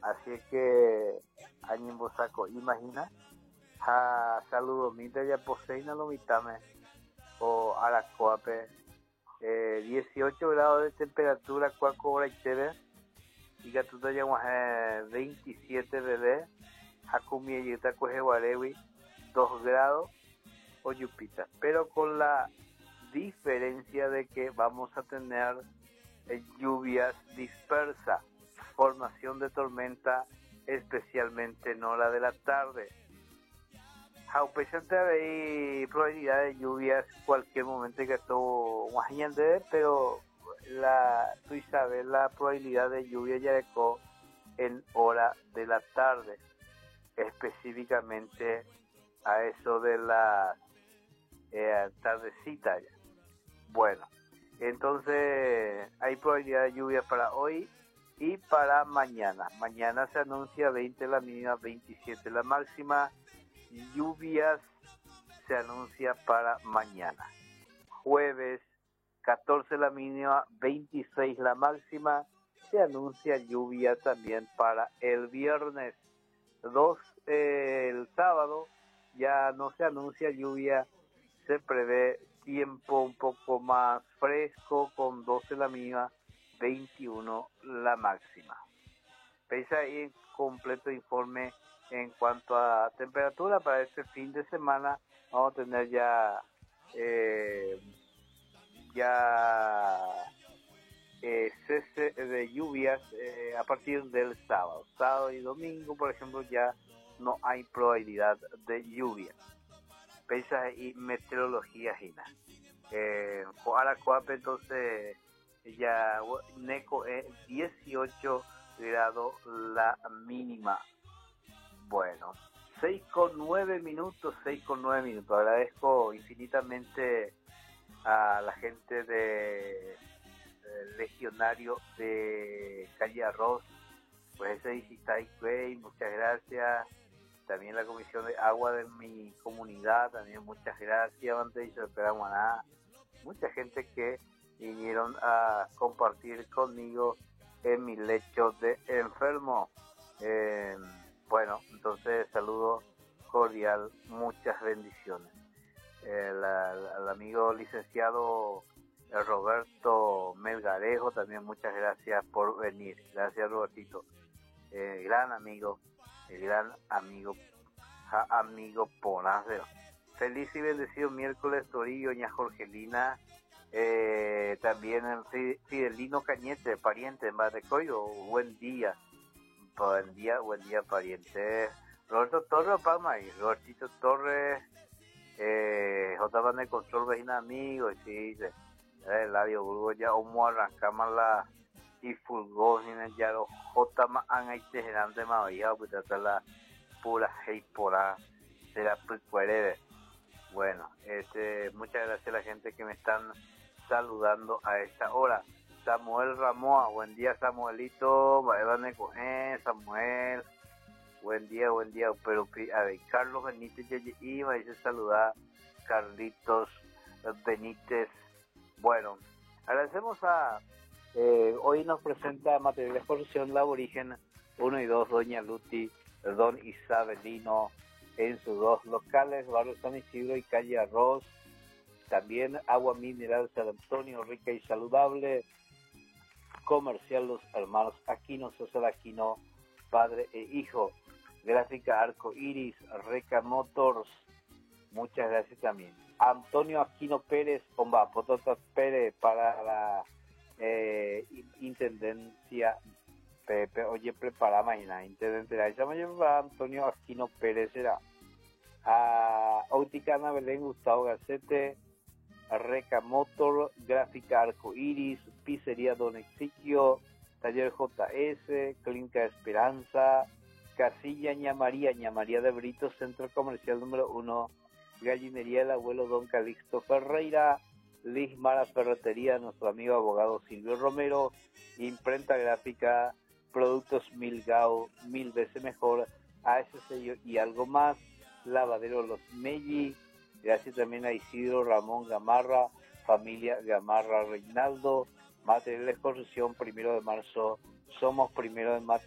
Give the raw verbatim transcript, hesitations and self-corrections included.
Así es que Añimbo saco, imagina, a saludo mita ya poseina lo mitame o Aracoape, eh, dieciocho grados de temperatura, cuaco hora y teve, y que tú te llamas eh, veintisiete bebé, Hakumi y Utacoje Guarewi, dos grados o Yupita, pero con la diferencia de que vamos a tener eh, lluvias dispersas, formación de tormenta, especialmente en hora de la tarde. Jaupesante hay probabilidad de lluvias cualquier momento que todo guajiñande, pero la tú sabes la probabilidad de lluvia ya dejó en hora de la tarde, específicamente a eso de la eh, tardecita ya. Bueno, entonces hay probabilidad de lluvia para hoy y para mañana. Mañana se anuncia veinte la mínima, veintisiete la máxima. Lluvias se anuncia para mañana. Jueves catorce la mínima, veintiséis la máxima. Se anuncia lluvia también para el viernes. dos eh, el sábado ya no se anuncia lluvia, se prevé tiempo un poco más fresco con doce la mínima, veintiuno la máxima. Veis ahí en completo informe en cuanto a temperatura para este fin de semana. Vamos a tener ya eh, ya eh, cese de lluvias eh, a partir del sábado. Sábado y domingo, por ejemplo, ya no hay probabilidad de lluvia. Veis ahí meteorología gina. Eh, Aracuape, entonces ya Neco es dieciocho grados la mínima. Bueno, seis con nueve minutos, seis con nueve minutos. Agradezco infinitamente a la gente de, de Legionario de Calle Arroz, pues ese Isitai Cuey, muchas gracias. También la Comisión de Agua de mi comunidad, también muchas gracias. Antes de Peraguaná, mucha gente que vinieron a compartir conmigo en mi lecho de enfermo. Eh, bueno, entonces saludo cordial, muchas bendiciones. Eh, la, la, el amigo licenciado Roberto Melgarejo, también muchas gracias por venir. Gracias, Robertito. Eh, gran amigo, el gran amigo, ja, amigo Ponacero. Feliz y bendecido miércoles, Torillo, ña Jorgelina. Eh, también el Fidelino Cañete, pariente en Barrecoyo, buen día, buen día, buen día, pariente. Roberto Torres, Palma, y Robertito Torres, eh, J. Van de Control, vecina amigo, y sí, el labio Burgo ya, como arrancamos la y fulgó, sin ya los J. Han ahí tejerante más vieja, pues trata la pura hate por a será pues cuerere. Bueno, este, muchas gracias a la gente que me están saludando a esta hora. Samuel Ramoa, buen día Samuelito, eh, Samuel, buen día, buen día, pero a ver, Carlos Benítez iba a dice saludar, Carlitos Benítez. Bueno, agradecemos a, eh, hoy nos presenta Material de Exposición La Aborigen uno y dos, Doña Luti, Don Isabelino, en sus dos locales, Barrio San Isidro y Calle Arroz. También agua mineral San Antonio, rica y saludable. Comercial Los Hermanos Aquino, César Aquino, padre e hijo. Gráfica Arco Iris, Reca Motors. Muchas gracias también. Antonio Aquino Pérez, Omba, Pototas Pérez para la eh, Intendencia. Pepe, oye, prepara mañana, Intendente de la Antonio Aquino Pérez será. A Auticana Belén Gustavo Garcete, Reca Motor, Gráfica Arco Iris, Pizzería Don Exiquio, Taller J S, Clínica Esperanza, Casilla Ñamaría, Ñamaría de Brito, Centro Comercial número uno, Gallinería del Abuelo Don Calixto Ferreira, Lismara Ferretería, nuestro amigo abogado Silvio Romero, Imprenta Gráfica, Productos Milgao, mil veces mejor, A S Sello y algo más, Lavadero Los Melli. Gracias también a Isidro Ramón Gamarra, familia Gamarra Reinaldo, Material de Construcción, primero de marzo, somos primero de